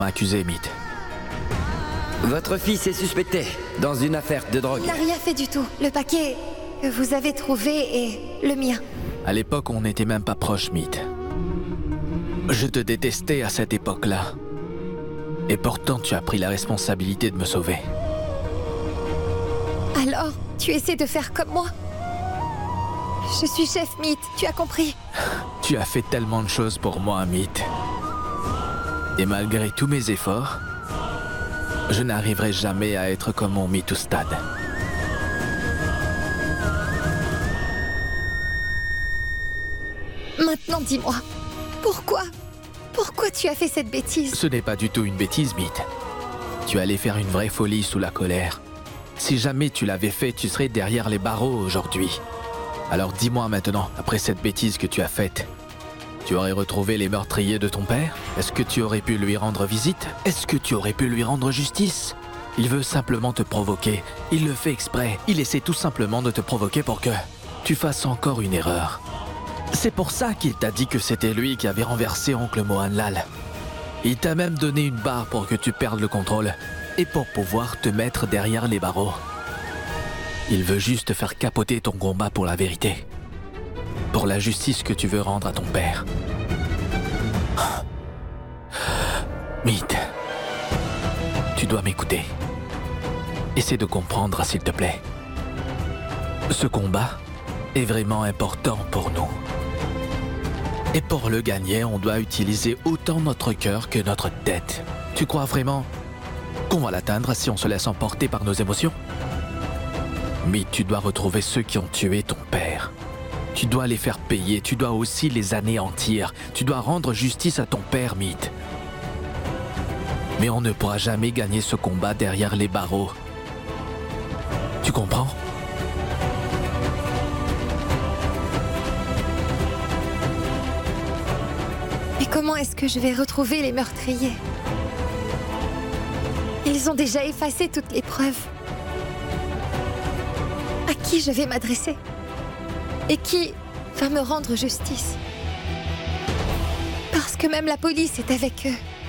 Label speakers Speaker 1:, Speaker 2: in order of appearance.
Speaker 1: accusé, Mead.
Speaker 2: Votre fils est suspecté dans une affaire de drogue.
Speaker 3: Il n'a rien fait du tout. Le paquet que vous avez trouvé est le mien.
Speaker 1: À l'époque, on n'était même pas proches, Mead. Je te détestais à cette époque-là. Et pourtant, tu as pris la responsabilité de me sauver.
Speaker 3: Alors, tu essaies de faire comme moi? Je suis chef Mead, tu as compris?
Speaker 1: Tu as fait tellement de choses pour moi, Mead. Et malgré tous mes efforts, je n'arriverai jamais à être comme mon Mead Oustad.
Speaker 3: Maintenant, dis-moi, pourquoi tu as fait cette bêtise?
Speaker 1: Ce n'est pas du tout une bêtise, Mead. Tu allais faire une vraie folie sous la colère. Si jamais tu l'avais fait, tu serais derrière les barreaux aujourd'hui. Alors dis-moi maintenant, après cette bêtise que tu as faite, tu aurais retrouvé les meurtriers de ton père? Est-ce que tu aurais pu lui rendre visite? Est-ce que tu aurais pu lui rendre justice? Il veut simplement te provoquer. Il le fait exprès. Il essaie tout simplement de te provoquer pour que tu fasses encore une erreur. C'est pour ça qu'il t'a dit que c'était lui qui avait renversé oncle Mohanlal. Il t'a même donné une barre pour que tu perdes le contrôle et pour pouvoir te mettre derrière les barreaux. Il veut juste faire capoter ton combat pour la vérité. Pour la justice que tu veux rendre à ton père. Mead, tu dois m'écouter. Essaie de comprendre, s'il te plaît. Ce combat est vraiment important pour nous. Et pour le gagner, on doit utiliser autant notre cœur que notre tête. Tu crois vraiment qu'on va l'atteindre si on se laisse emporter par nos émotions? Mais tu dois retrouver ceux qui ont tué ton père. Tu dois les faire payer, tu dois aussi les anéantir. Tu dois rendre justice à ton père, Mead. Mais on ne pourra jamais gagner ce combat derrière les barreaux. Tu comprends?
Speaker 3: Mais comment est-ce que je vais retrouver les meurtriers? Ils ont déjà effacé toutes les preuves. À qui je vais m'adresser? Et qui va me rendre justice? Parce que même la police est avec eux.